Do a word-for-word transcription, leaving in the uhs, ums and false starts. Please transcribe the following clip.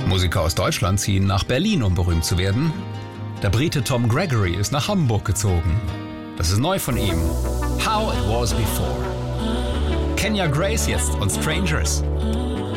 Musiker aus Deutschland ziehen nach Berlin, um berühmt zu werden. Der Brite Tom Gregory ist nach Hamburg gezogen. Das ist neu von ihm. How It Was Before. Kenya Grace jetzt und Strangers.